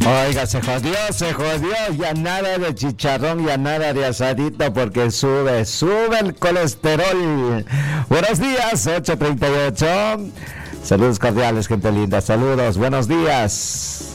Oiga, se jodió, ya nada de chicharrón, ya nada de asadito porque sube el colesterol. Buenos días, 8:38. Saludos cordiales, gente linda, saludos, buenos días.